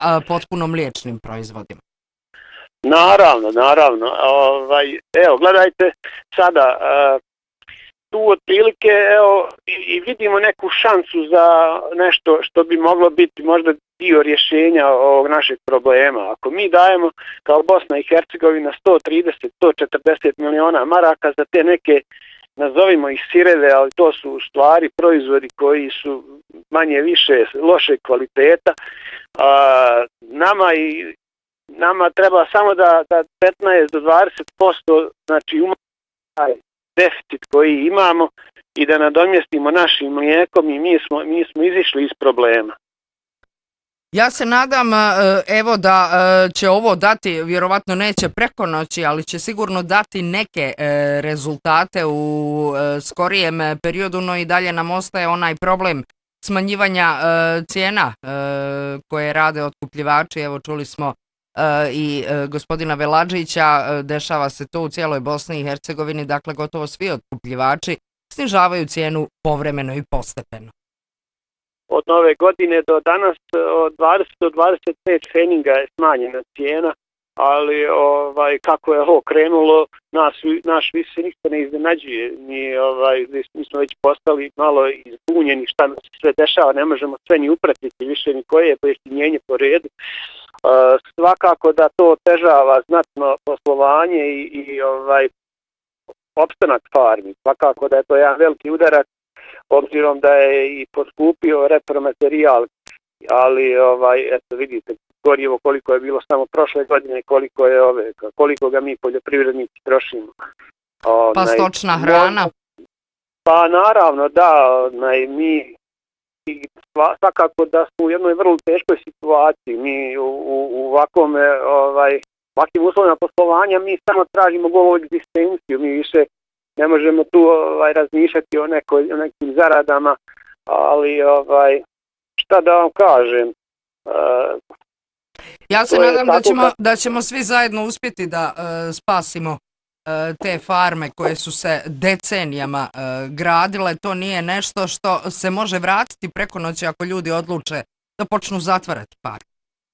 potpuno mliječnim proizvodima. Naravno. Evo, gledajte sada, tu otprilike i vidimo neku šansu za nešto što bi moglo biti možda dio rješenja ovog našeg problema. Ako mi dajemo kao Bosna i Hercegovina 130-140 miliona maraka za te neke, nazovimo ih sireve, ali to su u stvari proizvodi koji su manje više loše kvaliteta, nama treba samo da 15 do 20% znači taj deficit koji imamo i da nadomjestimo našim mlijekom i mi smo izišli iz problema. Ja se nadam evo da će ovo dati, vjerovatno neće preko noći, ali će sigurno dati neke rezultate u skorijem periodu, no i dalje nam ostaje onaj problem smanjivanja cijena koje rade otkupljivači. Evo čuli smo i gospodina Veladžića, dešava se to u cijeloj Bosni i Hercegovini, dakle gotovo svi otkupljivači snižavaju cijenu povremeno i postepeno. Od nove godine do danas od 20 do 25 feninga je smanjena cijena, ali kako je ovo krenulo, naš više ništa ne iznenađuje. Mi smo već postali malo izbunjeni šta se sve dešava, ne možemo sve ni upratiti više ni koje je pojeftinjenje po redu. Svakako da to otežava znatno poslovanje i opstanak farmi. Svakako da je to jedan veliki udarac, obzirom da je i poskupio repromaterijal, ali eto vidite gorivo koliko je bilo samo prošle godine, koliko ga mi poljoprivrednici trošimo. Pa stočna hrana? Pa naravno da, mi svakako da smo u jednoj vrlo teškoj situaciji. Mi u ovakvim uslovima poslovanja mi samo tražimo golu egzistenciju, mi više ne možemo tu razmišljati o nekim zaradama, ali šta da vam kažem. Ja se nadam da ćemo svi zajedno uspjeti da spasimo te farme koje su se decenijama gradile. To nije nešto što se može vratiti preko noći ako ljudi odluče da počnu zatvarati farme.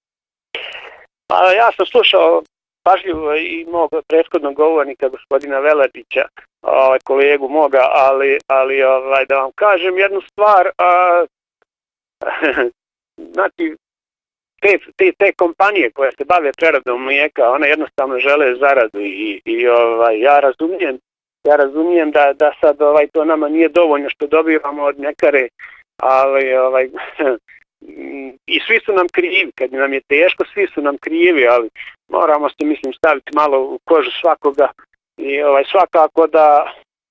Pa ja sam slušao pažljivo i mog prethodnog govornika, gospodina Veladžića, kolegu moga, ali da vam kažem jednu stvar, znači te kompanije koje se bave preradom mlijeka, one jednostavno žele zaradu i ja razumijem da sad to nama nije dovoljno što dobivamo od mljekare, ali i svi su nam krivi, kad nam je teško, svi su nam krivi, ali moramo se, staviti malo u kožu svakoga i svakako da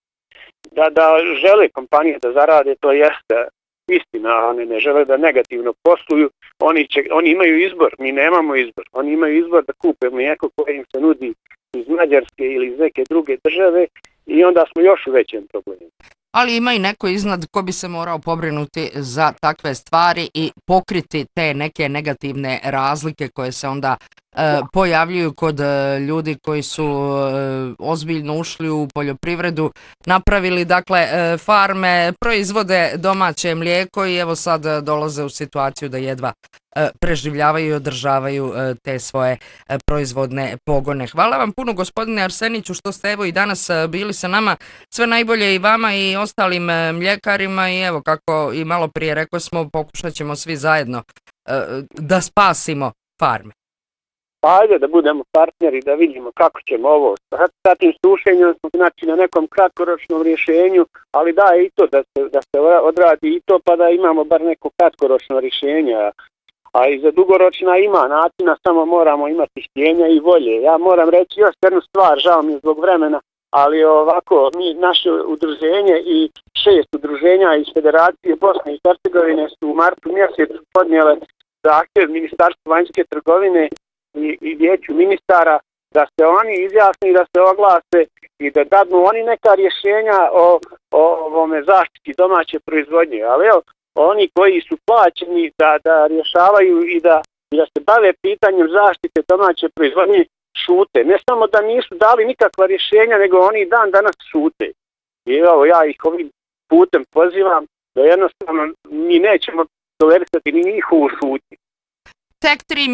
žele kompanije da zarade, to jeste istina, one ne žele da negativno posluju, oni imaju izbor, mi nemamo izbor, oni imaju izbor da kupe mlijeko koje im se nudi iz Mađarske ili iz neke druge države i onda smo još u većem problemu. Ali ima i neko iznad ko bi se morao pobrinuti za takve stvari i pokriti te neke negativne razlike koje se onda pojavljuju kod ljudi koji su ozbiljno ušli u poljoprivredu, napravili dakle farme, proizvode domaće mlijeko i evo sad dolaze u situaciju da jedva preživljavaju i održavaju te svoje proizvodne pogone. Hvala vam puno, gospodine Arseniću, što ste evo i danas bili sa nama. Sve najbolje i vama i ostalim mljekarima i evo kako i malo prije rekao smo, pokušat ćemo svi zajedno da spasimo farme. Ajde da budemo partneri, da vidimo kako ćemo ovo sa tim sušenjem, znači na nekom kratkoročnom rješenju, ali da i to da se odradi i to pa da imamo bar neko kratkoročno rješenje, a i za dugoročna ima načina, samo moramo imati htjenja i volje. Ja moram reći još jednu stvar, žao mi je zbog vremena, ali ovako, naše udruženje i 6 udruženja iz Federacije Bosne i Hercegovine su u martu mjesecu podnijele zahtjev Ministarstvu vanjske trgovine i vijeću ministara da se oni izjasni, da se oglase i da dadnu oni neka rješenja o ovome zaštiti domaće proizvodnje. Ali evo, oni koji su plaćeni da rješavaju i da se bave pitanjem zaštite domaće proizvodnje šute. Ne samo da nisu dali nikakva rješenja, nego oni dan danas šute. I evo, ja ih ovim putem pozivam da jednostavno mi nećemo tolerisati ni njihovu šutnju. Tek 3